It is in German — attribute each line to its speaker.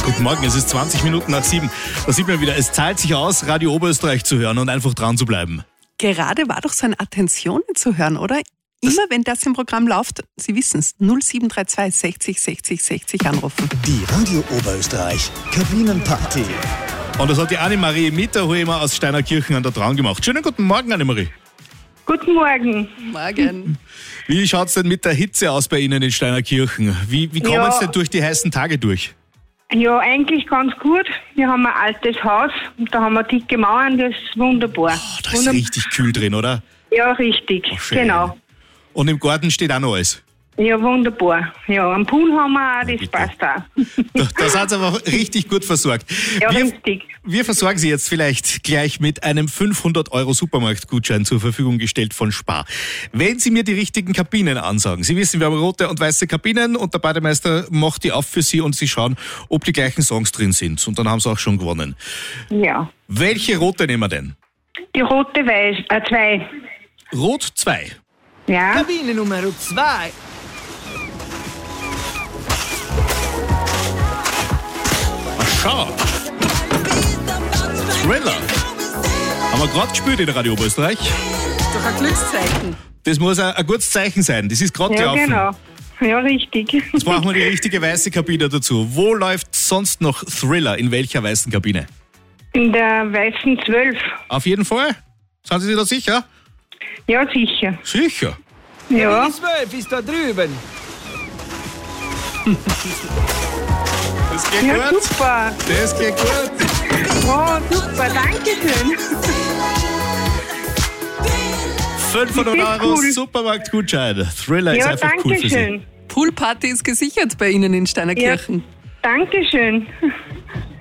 Speaker 1: Guten Morgen, es ist 20 Minuten nach 7. Da sieht man wieder, es zahlt sich aus, Radio Oberösterreich zu hören und einfach dran zu bleiben.
Speaker 2: Gerade war doch so ein Attentionen zu hören, oder? Immer wenn das im Programm läuft, Sie wissen es, 0732 60 60 60 anrufen.
Speaker 3: Die Radio Oberösterreich Kabinenparty.
Speaker 1: Und das hat die Annemarie Mitterhuemer aus Steinerkirchen an der Traun gemacht. Schönen guten Morgen, Annemarie.
Speaker 4: Guten Morgen.
Speaker 2: Morgen.
Speaker 1: Wie schaut es denn mit der Hitze aus bei Ihnen in Steinerkirchen? Wie kommen Sie denn durch die heißen Tage durch?
Speaker 4: Ja, eigentlich ganz gut. Wir haben ein altes Haus und da haben wir dicke Mauern, das ist wunderbar.
Speaker 1: Oh, da ist richtig kühl drin, oder?
Speaker 4: Ja, richtig,
Speaker 1: schön.
Speaker 4: genau.
Speaker 1: Und im Garten steht auch noch alles.
Speaker 4: Ja, wunderbar. Ja, am Pool haben wir auch, das
Speaker 1: bitte.
Speaker 4: passt auch.
Speaker 1: Da sind Sie aber richtig gut versorgt.
Speaker 4: Ja, richtig.
Speaker 1: Wir versorgen Sie jetzt vielleicht gleich mit einem 500€ Supermarktgutschein zur Verfügung gestellt von Spar. Wenn Sie mir die richtigen Kabinen ansagen, Sie wissen, wir haben rote und weiße Kabinen und der Bademeister macht die auf für Sie und Sie schauen, ob die gleichen Songs drin sind. Und dann haben Sie auch schon gewonnen.
Speaker 4: Ja.
Speaker 1: Welche rote nehmen wir denn?
Speaker 4: Die rote Weiß, 2.
Speaker 1: Rot 2.
Speaker 4: Ja.
Speaker 5: Kabine Nummer 2.
Speaker 1: Schau. Thriller. Haben wir gerade gespielt in Radio Oberösterreich.
Speaker 2: Doch ein Glückszeichen.
Speaker 1: Das muss ein gutes Zeichen sein. Das ist gerade
Speaker 4: Ja,
Speaker 1: gelaufen.
Speaker 4: genau. Ja, richtig.
Speaker 1: Jetzt brauchen wir die richtige weiße Kabine dazu. Wo läuft sonst noch Thriller? In welcher weißen Kabine?
Speaker 4: In der weißen 12.
Speaker 1: Auf jeden Fall? Sind Sie sich da sicher?
Speaker 4: Ja, sicher.
Speaker 1: Sicher.
Speaker 4: Ja.
Speaker 5: Die 12 ist da drüben.
Speaker 1: Das geht
Speaker 4: Ja,
Speaker 1: gut.
Speaker 4: super.
Speaker 1: Das geht gut.
Speaker 4: Oh, super, danke schön.
Speaker 1: 500
Speaker 4: Das ist
Speaker 1: Euro
Speaker 4: cool.
Speaker 1: Supermarktgutschein. Thriller ist
Speaker 4: Ja,
Speaker 1: einfach
Speaker 4: danke
Speaker 1: cool für Sie.
Speaker 4: schön.
Speaker 2: Poolparty ist gesichert bei Ihnen in Steinerkirchen.
Speaker 4: Danke schön.